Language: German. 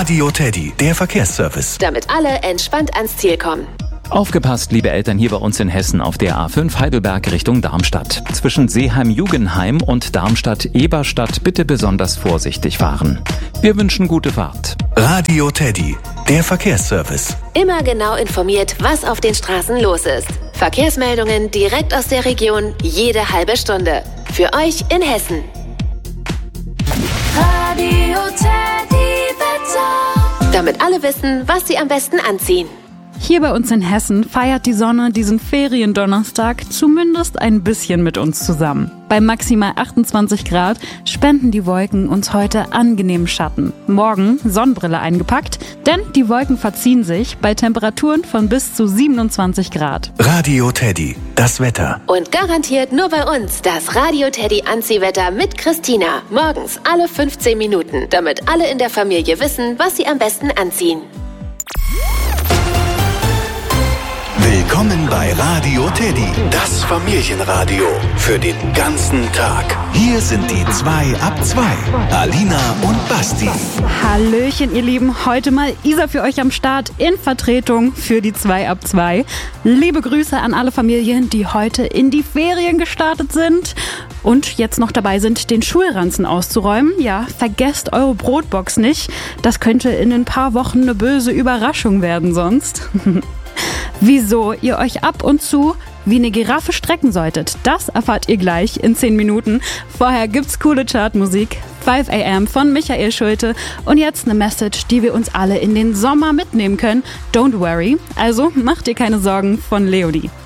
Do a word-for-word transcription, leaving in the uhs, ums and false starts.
Radio Teddy, der Verkehrsservice. Damit alle entspannt ans Ziel kommen. Aufgepasst, liebe Eltern, hier bei uns in Hessen auf der A fünf Heidelberg Richtung Darmstadt. Zwischen Seeheim-Jugenheim und Darmstadt-Eberstadt bitte besonders vorsichtig fahren. Wir wünschen gute Fahrt. Radio Teddy, der Verkehrsservice. Immer genau informiert, was auf den Straßen los ist. Verkehrsmeldungen direkt aus der Region, jede halbe Stunde. Für euch in Hessen. Radio Teddy Wetter. Damit alle wissen, was sie am besten anziehen. Hier bei uns in Hessen feiert die Sonne diesen Feriendonnerstag zumindest ein bisschen mit uns zusammen. Bei maximal achtundzwanzig Grad spenden die Wolken uns heute angenehmen Schatten. Morgen Sonnenbrille eingepackt, denn die Wolken verziehen sich bei Temperaturen von bis zu siebenundzwanzig Grad. Radio Teddy, das Wetter. Und garantiert nur bei uns das Radio Teddy Anziehwetter mit Christina. Morgens alle fünfzehn Minuten, damit alle in der Familie wissen, was sie am besten anziehen. Willkommen bei Radio Teddy, das Familienradio für den ganzen Tag. Hier sind die zwei ab zwei, Alina und Basti. Hallöchen, ihr Lieben, heute mal Isa für euch am Start in Vertretung für die zwei ab zwei. Liebe Grüße an alle Familien, die heute in die Ferien gestartet sind und jetzt noch dabei sind, den Schulranzen auszuräumen. Ja, vergesst eure Brotbox nicht, das könnte in ein paar Wochen eine böse Überraschung werden sonst. Wieso ihr euch ab und zu wie eine Giraffe strecken solltet, das erfahrt ihr gleich in zehn Minuten. Vorher gibt's coole Chartmusik, five a m von Michael Schulte und jetzt eine Message, die wir uns alle in den Sommer mitnehmen können. Don't worry, also macht dir keine Sorgen von Leonie.